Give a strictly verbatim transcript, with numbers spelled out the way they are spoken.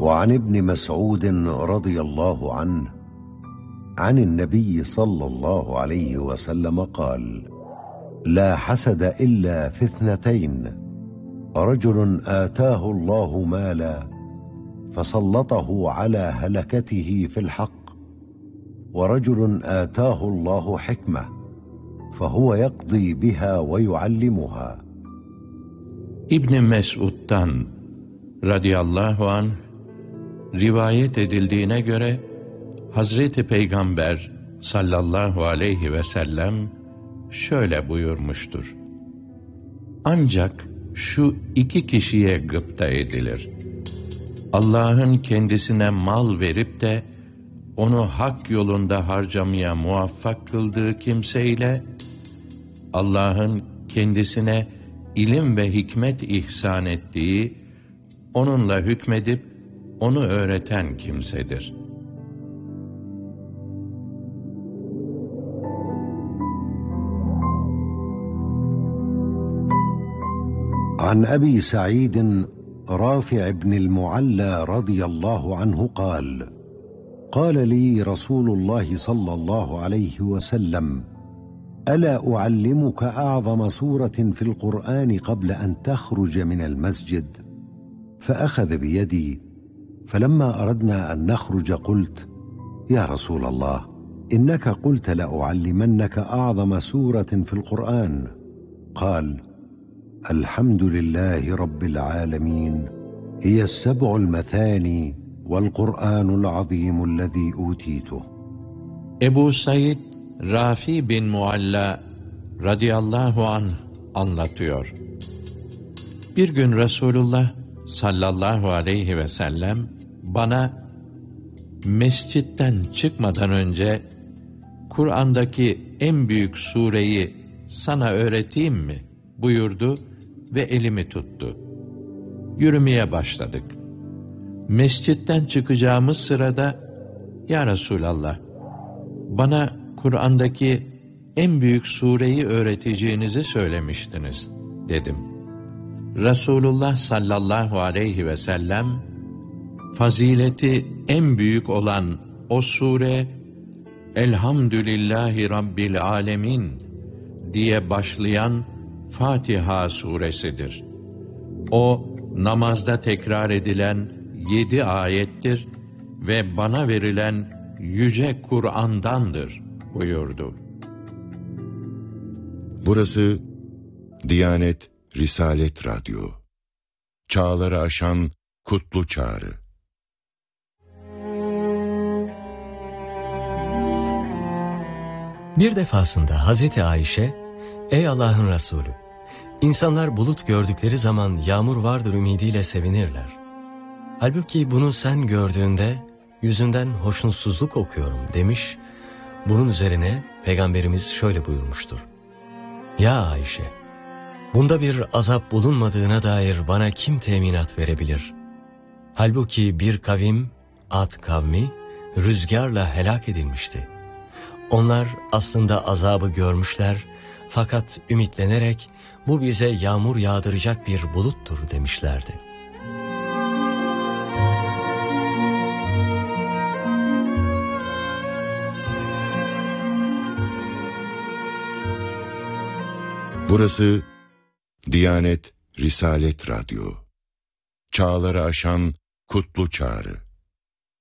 وعن ابن مسعود رضي الله عنه عن النبي صلى الله عليه وسلم قال: لا حسد إلا في اثنتين: رجل آتاه الله مالا فسلطه على هلكته في الحق، ورجل آتاه الله حكمة فهو يقضي بها ويعلمها. İbn Mes'ud'dan radıyallahu anh rivayet edildiğine göre Hazreti Peygamber sallallahu aleyhi ve sellem şöyle buyurmuştur: ancak şu iki kişiye gıpta edilir. Allah'ın kendisine mal verip de onu hak yolunda harcamaya muvaffak kıldığı kimseyle Allah'ın kendisine ilim ve hikmet ihsan ettiği, onunla hükmedip onu öğreten kimsedir. عن أبي سعيد رافع بن المعلى رضي الله عنه قال: قال لي رسول الله صلى الله عليه وسلم: ألا أعلمك أعظم سورة في القرآن قبل أن تخرج من المسجد؟ فأخذ بيدي، فلما أردنا أن نخرج قلت: يا رسول الله، إنك قلت لأعلمنك أعظم سورة في القرآن. قال: الحمد لله رب العالمين، هي السبع المثاني والقرآن العظيم الذي أوتيته. Ebu Said Rafi bin Mualla radıyallahu anh anlatıyor. Bir gün Resulullah sallallahu aleyhi ve sellem bana mescitten çıkmadan önce Kur'an'daki en büyük sureyi sana öğreteyim mi buyurdu ve elimi tuttu. Yürümeye başladık. Mescitten çıkacağımız sırada, ya Resulallah, bana Kur'an'daki en büyük sureyi öğreteceğinizi söylemiştiniz dedim. Resulullah sallallahu aleyhi ve sellem, fazileti en büyük olan o sure, Elhamdülillahi Rabbil Alemin diye başlayan Fatiha suresidir. O, namazda tekrar edilen yedi ayettir ve bana verilen yüce Kur'an'dandır buyurdu. Burası Diyanet Risalet Radyo. Çağları aşan kutlu çağrı. Bir defasında Hazreti Ayşe, ''Ey Allah'ın Resulü, insanlar bulut gördükleri zaman yağmur vardır ümidiyle sevinirler. Halbuki bunu sen gördüğünde yüzünden hoşnutsuzluk okuyorum.'' demiş. Bunun üzerine Peygamberimiz şöyle buyurmuştur: ''Ya Ayşe, bunda bir azap bulunmadığına dair bana kim teminat verebilir? Halbuki bir kavim, Ad kavmi, rüzgarla helak edilmişti. Onlar aslında azabı görmüşler, fakat ümitlenerek bu bize yağmur yağdıracak bir buluttur demişlerdi. Burası Diyanet Risalet Radyo. Çağları aşan kutlu çağrı.